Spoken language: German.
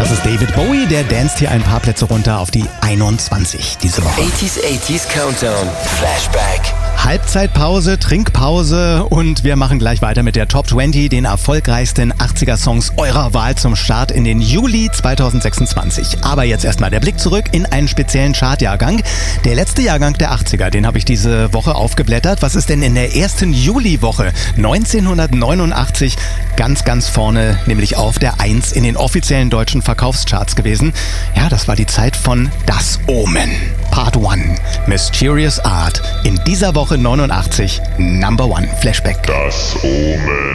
Das ist David Bowie, der danst hier ein paar Plätze runter auf die 21 diese Woche. 80s Countdown, Flashback. Halbzeitpause, Trinkpause und wir machen gleich weiter mit der Top 20, den erfolgreichsten 80er-Songs eurer Wahl zum Start in den Juli 2026. Aber jetzt erstmal der Blick zurück in einen speziellen Chartjahrgang. Der letzte Jahrgang der 80er, den habe ich diese Woche aufgeblättert. Was ist denn in der ersten Juliwoche 1989 ganz vorne, nämlich auf der 1 in den offiziellen deutschen Verkaufscharts gewesen? Ja, das war die Zeit von Das Omen. Part 1, Mysterious Art. In dieser Woche 89, Number 1 Flashback. Das Omen.